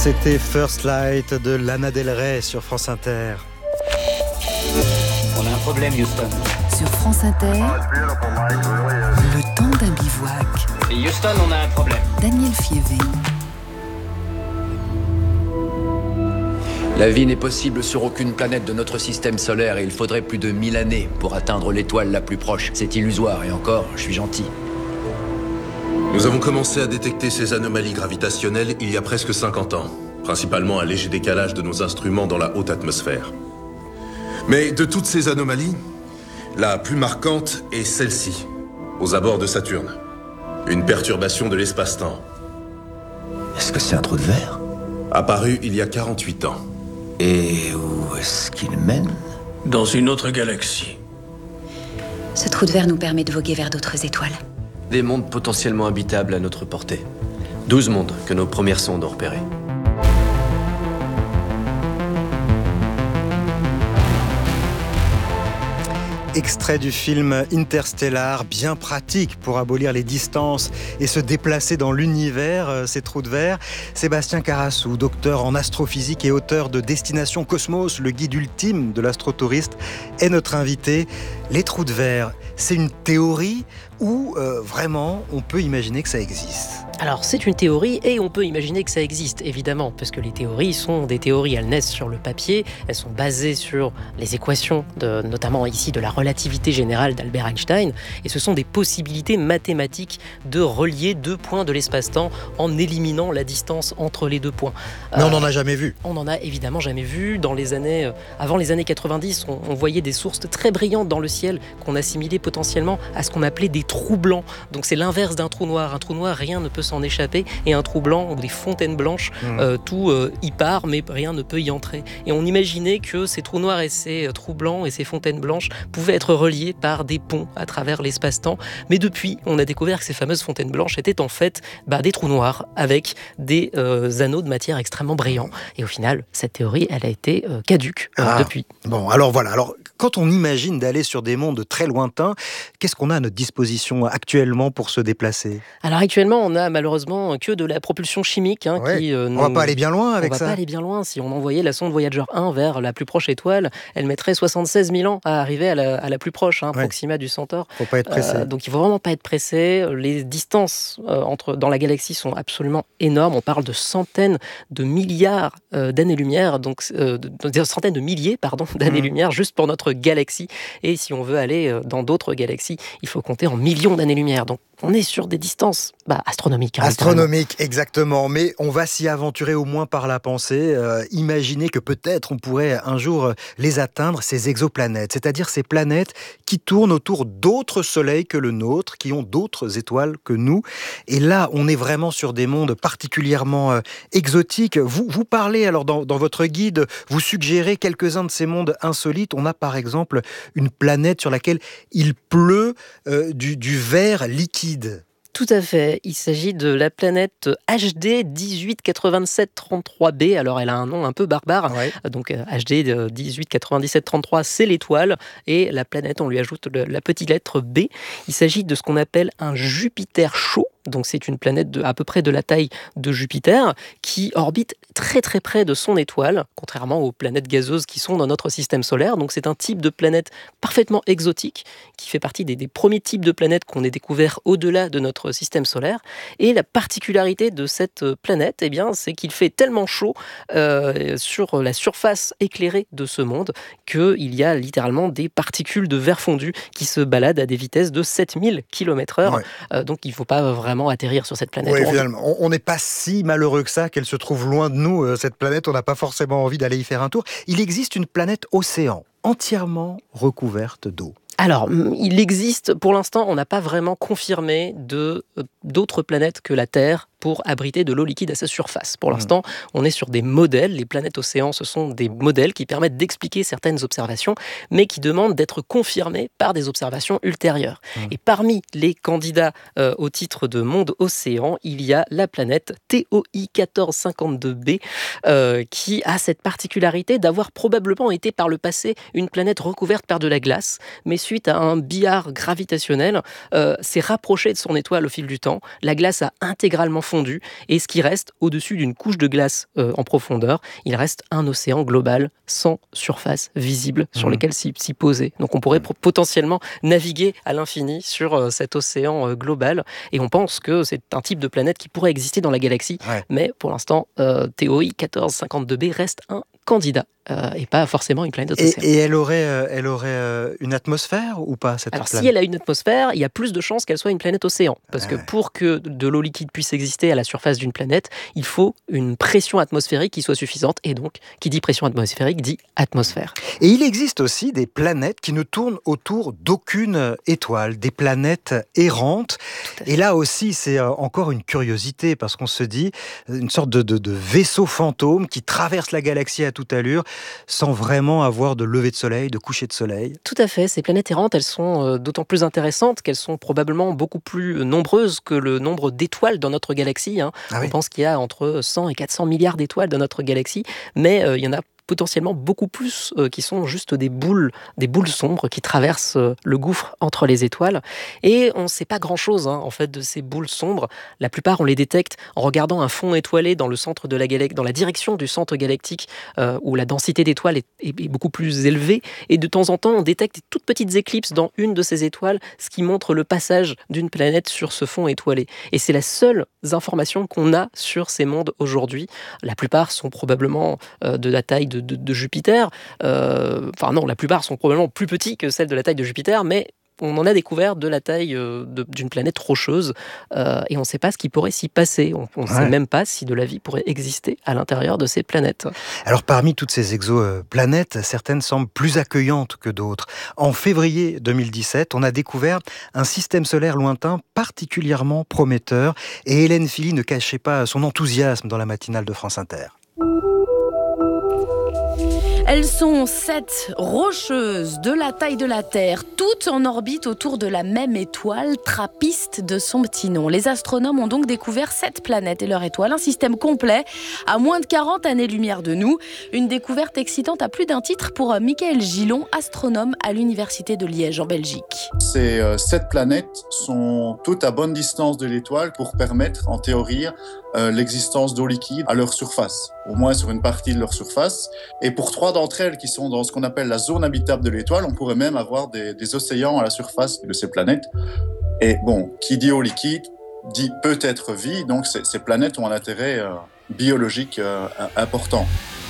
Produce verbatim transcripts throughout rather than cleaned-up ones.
C'était First Light de Lana Del Rey sur France Inter. On a un problème, Houston. Sur France Inter, le temps d'un bivouac. Et Houston, on a un problème. Daniel Fievé. La vie n'est possible sur aucune planète de notre système solaire et il faudrait plus de mille années pour atteindre l'étoile la plus proche. C'est illusoire et encore, je suis gentil. Nous avons commencé à détecter ces anomalies gravitationnelles il y a presque cinquante ans, principalement un léger décalage de nos instruments dans la haute atmosphère. Mais de toutes ces anomalies, la plus marquante est celle-ci, aux abords de Saturne. Une perturbation de l'espace-temps. Est-ce que c'est un trou de verre ? Apparu il y a quarante-huit ans. Et où est-ce qu'il mène ? Dans une autre galaxie. Ce trou de verre nous permet de voguer vers d'autres étoiles. Des mondes potentiellement habitables à notre portée. Douze mondes que nos premières sondes ont repérés. Extrait du film Interstellar, bien pratique pour abolir les distances et se déplacer dans l'univers, euh, ces trous de verre. Sébastien Carassou, docteur en astrophysique et auteur de Destination Cosmos, le guide ultime de l'astrotouriste, est notre invité. Les trous de verre, c'est une théorie ou euh, vraiment on peut imaginer que ça existe ? Alors c'est une théorie et on peut imaginer que ça existe, évidemment, parce que les théories sont des théories, elles naissent sur le papier, elles sont basées sur les équations, de, notamment ici de la relativité générale d'Albert Einstein, et ce sont des possibilités mathématiques de relier deux points de l'espace-temps en éliminant la distance entre les deux points. Mais euh, on n'en a jamais vu. On n'en a évidemment jamais vu. Dans les années, euh, avant les années quatre-vingt-dix, on, on voyait des sources très brillantes dans le ciel qu'on assimilait potentiellement à ce qu'on appelait des trous blancs. Donc c'est l'inverse d'un trou noir. Un trou noir, rien ne peut s'en échapper, et un trou blanc ou des fontaines blanches, mmh. euh, tout euh, y part, mais rien ne peut y entrer. Et on imaginait que ces trous noirs et ces euh, trous blancs et ces fontaines blanches pouvaient être reliés par des ponts à travers l'espace-temps. Mais depuis, on a découvert que ces fameuses fontaines blanches étaient en fait bah, des trous noirs avec des euh, anneaux de matière extrêmement brillants. Et au final, cette théorie, elle a été euh, caduque euh, ah, depuis. Bon, alors voilà. Alors, quand on imagine d'aller sur des mondes très lointains, qu'est-ce qu'on a à notre disposition actuellement pour se déplacer ? Alors actuellement, on a malheureusement que de la propulsion chimique. Hein, ouais. qui, euh, on nous... va pas aller bien loin avec ça. On ça. va pas aller bien loin. Si on envoyait la sonde Voyager un vers la plus proche étoile, elle mettrait soixante-seize mille ans à arriver à la, à la plus proche, hein, ouais. Proxima du Centaure. Faut pas être pressé. Euh, donc il faut vraiment pas être pressé. Les distances euh, entre, dans la galaxie sont absolument énormes. On parle de centaines de milliards euh, d'années-lumière, donc euh, de, de centaines de milliers pardon, d'années-lumière mmh. juste pour notre galaxie. Et si on veut aller euh, dans d'autres galaxies, il faut compter en millions d'années-lumière. Donc on est sur des distances bah, astronomiques. Hein, astronomiques, exactement. Mais on va s'y aventurer au moins par la pensée. Euh, imaginer que peut-être on pourrait un jour les atteindre, ces exoplanètes. C'est-à-dire ces planètes qui tournent autour d'autres soleils que le nôtre, qui ont d'autres étoiles que nous. Et là, on est vraiment sur des mondes particulièrement euh, exotiques. Vous, vous parlez, alors dans, dans votre guide, vous suggérez quelques-uns de ces mondes insolites. On a par exemple une planète sur laquelle il pleut euh, du, du verre liquide. Tout à fait. Il s'agit de la planète H D dix-huit quatre-vingt-sept trente-trois b. Alors, elle a un nom un peu barbare. Ouais. Donc, H D dix-huit quatre-vingt-dix-sept trente-trois, c'est l'étoile. Et la planète, on lui ajoute la petite lettre B. Il s'agit de ce qu'on appelle un Jupiter chaud. Donc c'est une planète de, à peu près de la taille de Jupiter qui orbite très très près de son étoile, contrairement aux planètes gazeuses qui sont dans notre système solaire. Donc c'est un type de planète parfaitement exotique qui fait partie des, des premiers types de planètes qu'on ait découvert au-delà de notre système solaire. Et la particularité de cette planète, eh bien, c'est qu'il fait tellement chaud euh, sur la surface éclairée de ce monde qu'il y a littéralement des particules de verre fondu qui se baladent à des vitesses de sept mille kilomètres heure. Ouais. Euh, donc il ne faut pas vraiment atterrir sur cette planète. Oui, finalement, on n'est pas si malheureux que ça qu'elle se trouve loin de nous, euh, cette planète. On n'a pas forcément envie d'aller y faire un tour. Il existe une planète océan entièrement recouverte d'eau. Alors, il existe, pour l'instant, on n'a pas vraiment confirmé de, euh, d'autres planètes que la Terre pour abriter de l'eau liquide à sa surface. Pour l'instant, mmh. on est sur des modèles. Les planètes océans, ce sont des modèles qui permettent d'expliquer certaines observations, mais qui demandent d'être confirmés par des observations ultérieures. Mmh. Et parmi les candidats euh, au titre de monde océan, il y a la planète T O I quatorze cinquante-deux b, euh, qui a cette particularité d'avoir probablement été par le passé une planète recouverte par de la glace, mais suite à un billard gravitationnel, euh, s'est rapprochée de son étoile au fil du temps. La glace a intégralement fondu, et ce qui reste au-dessus d'une couche de glace euh, en profondeur, il reste un océan global sans surface visible sur Mmh. lequel s'y, s'y poser. Donc on pourrait pro- potentiellement naviguer à l'infini sur euh, cet océan euh, global, et on pense que c'est un type de planète qui pourrait exister dans la galaxie, Ouais. mais pour l'instant, euh, T O I quatorze cinquante-deux b reste un candidat, euh, et pas forcément une planète Et, océan. et elle aurait, euh, elle aurait euh, une atmosphère ou pas, cette Alors, si planète? elle a une atmosphère, il y a plus de chances qu'elle soit une planète océan. Parce que Ouais. pour que de l'eau liquide puisse exister à la surface d'une planète, il faut une pression atmosphérique qui soit suffisante. Et donc, qui dit pression atmosphérique dit atmosphère. Et il existe aussi des planètes qui ne tournent autour d'aucune étoile, des planètes errantes. Tout à fait. Et là aussi, c'est euh, encore une curiosité, parce qu'on se dit, une sorte de, de- de vaisseau fantôme qui traverse la galaxie à toute allure, sans vraiment avoir de lever de soleil, de coucher de soleil. Tout à fait. Ces planètes errantes, elles sont euh, d'autant plus intéressantes qu'elles sont probablement beaucoup plus nombreuses que le nombre d'étoiles dans notre galaxie, hein. Ah On oui. pense qu'il y a entre cent et quatre cents milliards d'étoiles dans notre galaxie, mais euh, il y en a potentiellement beaucoup plus euh, qui sont juste des boules, des boules sombres qui traversent euh, le gouffre entre les étoiles. Et on ne sait pas grand-chose hein, en fait de ces boules sombres. La plupart, on les détecte en regardant un fond étoilé dans le centre de la galaxie, dans la direction du centre galactique, euh, où la densité d'étoiles est, est- est beaucoup plus élevée. Et de temps en temps, on détecte des toutes petites éclipses dans une de ces étoiles, ce qui montre le passage d'une planète sur ce fond étoilé. Et c'est la seule information qu'on a sur ces mondes aujourd'hui. La plupart sont probablement euh, de la taille de, de- de Jupiter. Euh, Enfin non, la plupart sont probablement plus petits que celles de la taille de Jupiter, mais on en a découvert de la taille euh, de- d'une planète rocheuse, euh, et on ne sait pas ce qui pourrait s'y passer. On ne sait Ouais. même pas si de la vie pourrait exister à l'intérieur de ces planètes. Alors parmi toutes ces exoplanètes, certaines semblent plus accueillantes que d'autres. En février deux mille dix-sept, on a découvert un système solaire lointain particulièrement prometteur, et Hélène Philly ne cachait pas son enthousiasme dans la matinale de France Inter. Elles sont sept rocheuses de la taille de la Terre, toutes en orbite autour de la même étoile, Trappiste de son petit nom. Les astronomes ont donc découvert sept planètes et leurs étoiles, un système complet à moins de quarante années-lumière de nous. Une découverte excitante à plus d'un titre pour Michael Gillon, astronome à l'Université de Liège en Belgique. Ces euh, sept planètes sont toutes à bonne distance de l'étoile pour permettre, en théorie, euh, l'existence d'eau liquide à leur surface, au moins sur une partie de leur surface. Et pour trois d'entre elles qui sont dans ce qu'on appelle la zone habitable de l'étoile, on pourrait même avoir des, des océans à la surface de ces planètes. Et bon, qui dit eau liquide dit peut-être vie, donc ces, ces planètes ont un intérêt euh, biologique euh, important.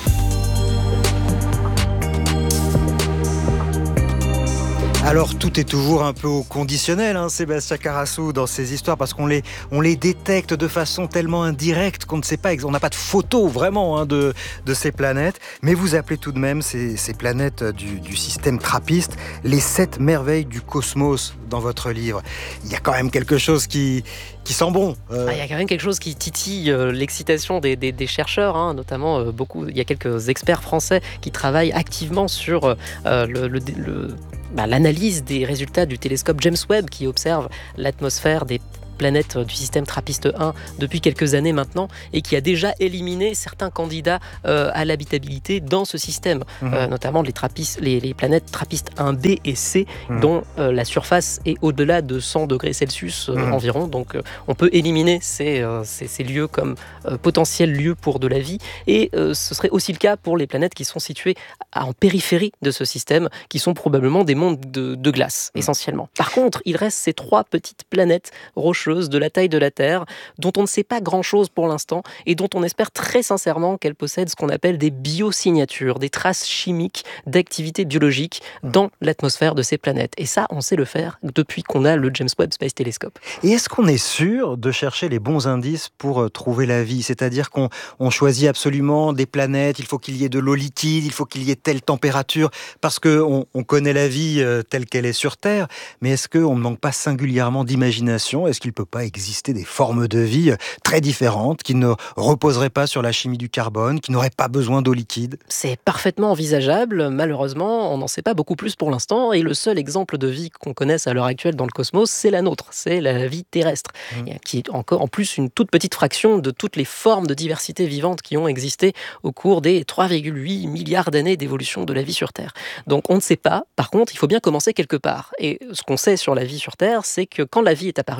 Alors tout est toujours un peu au conditionnel, hein, Sébastien Carassou, dans ces histoires, parce qu'on les, on les détecte de façon tellement indirecte qu'on ne sait pas, on n'a pas de photo vraiment hein, de, de ces planètes, mais vous appelez tout de même ces, ces planètes du, du système trappiste les sept merveilles du cosmos dans votre livre. Il y a quand même quelque chose qui, qui sent bon. Euh... Ah, il y a quand même quelque chose qui titille euh, l'excitation des, des, des chercheurs, hein, notamment euh, beaucoup. Il y a quelques experts français qui travaillent activement sur euh, le, le, le bah, l'analyse des résultats du télescope James Webb qui observe l'atmosphère des planète du système Trappiste un depuis quelques années maintenant, et qui a déjà éliminé certains candidats euh, à l'habitabilité dans ce système, mmh. euh, notamment les, Trappist, les, les planètes Trappiste un B et C, mmh. dont euh, la surface est au-delà de cent degrés Celsius euh, mmh. environ. Donc euh, on peut éliminer ces, euh, ces, ces lieux comme euh, potentiels lieux pour de la vie, et euh, ce serait aussi le cas pour les planètes qui sont situées à, en périphérie de ce système, qui sont probablement des mondes de, de glace, mmh. essentiellement. Par contre, il reste ces trois petites planètes rocheuses de la taille de la Terre, dont on ne sait pas grand-chose pour l'instant, et dont on espère très sincèrement qu'elles possèdent ce qu'on appelle des biosignatures, des traces chimiques d'activité biologique dans l'atmosphère de ces planètes. Et ça, on sait le faire depuis qu'on a le James Webb Space Telescope. Et est-ce qu'on est sûr de chercher les bons indices pour trouver la vie ? C'est-à-dire qu'on on choisit absolument des planètes, il faut qu'il y ait de l'eau liquide, il faut qu'il y ait telle température, parce qu'on on connaît la vie telle qu'elle est sur Terre, mais est-ce qu'on ne manque pas singulièrement d'imagination ? Est-ce qu'il peut pas exister des formes de vie très différentes, qui ne reposeraient pas sur la chimie du carbone, qui n'auraient pas besoin d'eau liquide ? C'est parfaitement envisageable. Malheureusement, on n'en sait pas beaucoup plus pour l'instant, et le seul exemple de vie qu'on connaisse à l'heure actuelle dans le cosmos, c'est la nôtre, c'est la vie terrestre, mmh. qui est encore en plus une toute petite fraction de toutes les formes de diversité vivante qui ont existé au cours des trois virgule huit milliards d'années d'évolution de la vie sur Terre. Donc on ne sait pas. Par contre, il faut bien commencer quelque part. Et ce qu'on sait sur la vie sur Terre, c'est que quand la vie est apparue sur Terre,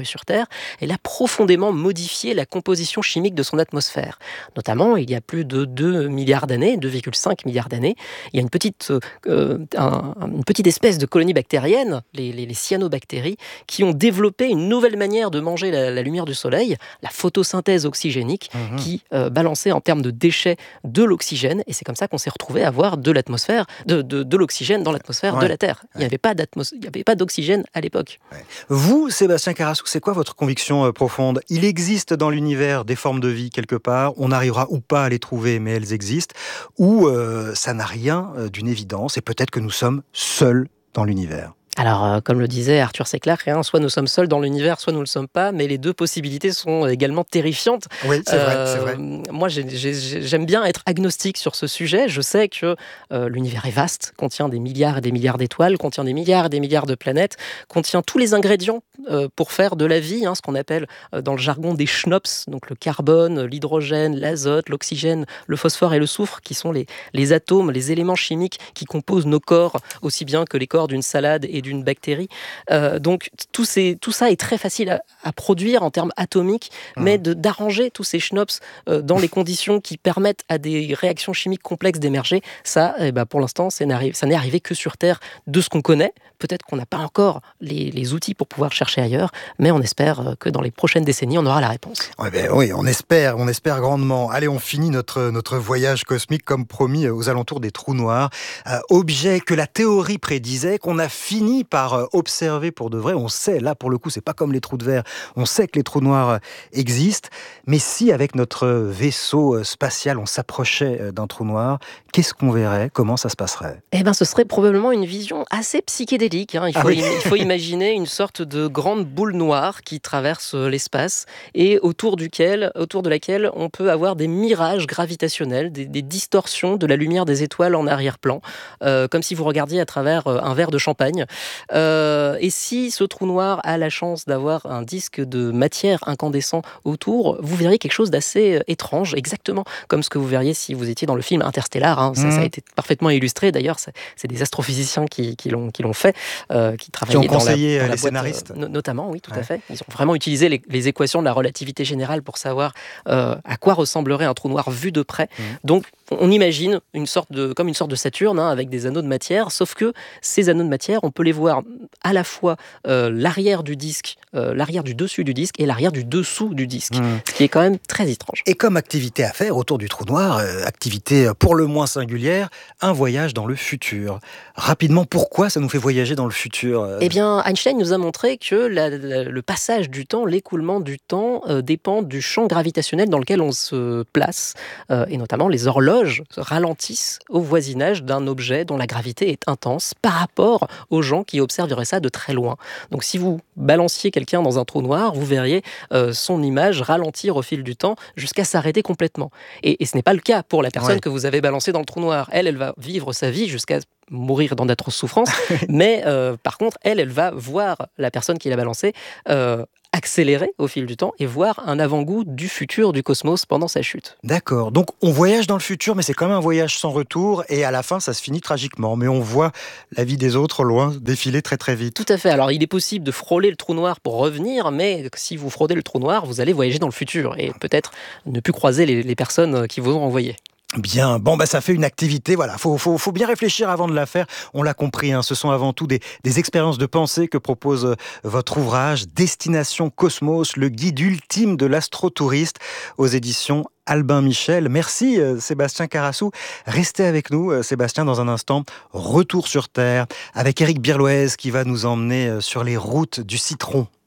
Terre, elle a profondément modifié la composition chimique de son atmosphère. Notamment, il y a plus de deux milliards d'années, deux virgule cinq milliards d'années, il y a une petite, euh, un, une petite espèce de colonie bactérienne, les, les, les cyanobactéries, qui ont développé une nouvelle manière de manger la, la lumière du soleil, la photosynthèse oxygénique, mmh. qui euh, balançait en termes de déchets de l'oxygène, et c'est comme ça qu'on s'est retrouvé à avoir de l'atmosphère, de, de, de l'oxygène dans l'atmosphère ouais. de la Terre. Il n'y avait pas d'atmos- il n'y avait pas d'oxygène à l'époque. Ouais. Vous, Sébastien Carassou, c'est quoi votre conviction euh, profonde ? Il existe dans l'univers des formes de vie quelque part, on arrivera ou pas à les trouver, mais elles existent, ou euh, ça n'a rien euh, d'une évidence, et peut-être que nous sommes seuls dans l'univers. Alors, euh, comme le disait Arthur C. Clarke, hein, soit nous sommes seuls dans l'univers, soit nous ne le sommes pas, mais les deux possibilités sont également terrifiantes. Oui, c'est euh, vrai, c'est vrai. Moi, j'ai, j'ai, j'aime bien être agnostique sur ce sujet. Je sais que euh, l'univers est vaste, contient des milliards et des milliards d'étoiles, contient des milliards et des milliards de planètes, contient tous les ingrédients euh, pour faire de la vie, hein, ce qu'on appelle euh, dans le jargon des schnops, donc le carbone, l'hydrogène, l'azote, l'oxygène, le phosphore et le soufre, qui sont les, les atomes, les éléments chimiques qui composent nos corps, aussi bien que les corps d'une salade et d'une bactérie. Euh, donc tout, ces, tout ça est très facile à, à produire en termes atomiques, mmh. mais de, d'arranger tous ces schnops euh, dans les conditions qui permettent à des réactions chimiques complexes d'émerger, ça, eh ben, pour l'instant, ça n'est, arrivé, ça n'est arrivé que sur Terre de ce qu'on connaît. Peut-être qu'on n'a pas encore les, les outils pour pouvoir chercher ailleurs, mais on espère que dans les prochaines décennies, on aura la réponse. Ouais, ben, oui, on espère, on espère grandement. Allez, on finit notre, notre voyage cosmique comme promis aux alentours des trous noirs. Euh, objet que la théorie prédisait, qu'on a fini par observer pour de vrai. On sait, là pour le coup, c'est pas comme les trous de verre. On sait que les trous noirs existent. Mais si avec notre vaisseau spatial, on s'approchait d'un trou noir, qu'est-ce qu'on verrait ? Comment ça se passerait ? Eh ben, ce serait probablement une vision assez psychédélique. Hein. Il, faut ah oui. im- il faut imaginer une sorte de grande boule noire qui traverse l'espace et autour duquel, autour de laquelle on peut avoir des mirages gravitationnels, des, des distorsions de la lumière des étoiles en arrière-plan, euh, comme si vous regardiez à travers un verre de champagne. Euh, et si ce trou noir a la chance d'avoir un disque de matière incandescent autour, vous verriez quelque chose d'assez étrange, exactement comme ce que vous verriez si vous étiez dans le film Interstellar. Hein. Ça, mmh. ça a été parfaitement illustré. D'ailleurs, c'est, c'est des astrophysiciens qui, qui, l'ont, qui l'ont fait, euh, qui travaillaient qui ont conseillé dans la, dans les la boîte, scénaristes. Euh, notamment, oui, tout ouais. à fait. Ils ont vraiment utilisé les, les équations de la relativité générale pour savoir euh, à quoi ressemblerait un trou noir vu de près. Mmh. Donc, on imagine une sorte de, comme une sorte de Saturne, hein, avec des anneaux de matière, sauf que ces anneaux de matière, on peut les voir à la fois euh, l'arrière du disque, euh, l'arrière du dessus du disque et l'arrière du dessous du disque, mmh. ce qui est quand même très étrange. Et comme activité à faire autour du trou noir, euh, activité pour le moins singulière, un voyage dans le futur. Rapidement, pourquoi ça nous fait voyager dans le futur euh... Eh bien, Einstein nous a montré que la, la, le passage du temps, l'écoulement du temps, euh, dépend du champ gravitationnel dans lequel on se place, euh, et notamment les horloges ralentissent au voisinage d'un objet dont la gravité est intense par rapport aux gens qui observeraient ça de très loin. Donc si vous balanciez quelqu'un dans un trou noir, vous verriez euh, son image ralentir au fil du temps jusqu'à s'arrêter complètement. Et, et ce n'est pas le cas pour la personne ouais. que vous avez balancée dans le trou noir. Elle, elle va vivre sa vie jusqu'à mourir dans d'atroces souffrances, mais euh, par contre, elle, elle va voir la personne qui l'a balancée euh, accélérer au fil du temps et voir un avant-goût du futur du cosmos pendant sa chute. D'accord, donc on voyage dans le futur, mais c'est quand même un voyage sans retour, et à la fin, ça se finit tragiquement, mais on voit la vie des autres au loin défiler très très vite. Tout à fait, alors il est possible de frôler le trou noir pour revenir, mais si vous frôlez le trou noir, vous allez voyager dans le futur, et peut-être ne plus croiser les, les personnes qui vous ont envoyé. Bien, bon bah ça fait une activité, voilà, faut, faut, faut bien réfléchir avant de la faire, on l'a compris, hein, ce sont avant tout des, des expériences de pensée que propose votre ouvrage Destination Cosmos, le guide ultime de l'astrotouriste aux éditions Albin Michel. Merci Sébastien Carassou. Restez avec nous Sébastien dans un instant. Retour sur Terre avec Éric Birloez qui va nous emmener sur les routes du citron.